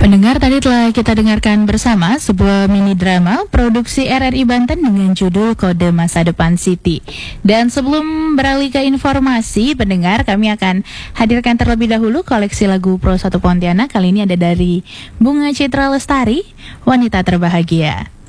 Pendengar, tadi telah kita dengarkan bersama sebuah mini drama produksi RRI Banten dengan judul Kode Masa Depan Siti. Dan sebelum beralih ke informasi, pendengar, kami akan hadirkan terlebih dahulu koleksi lagu Pro 1 Pontianak. Kali ini ada dari Bunga Citra Lestari, Wanita Terbahagia.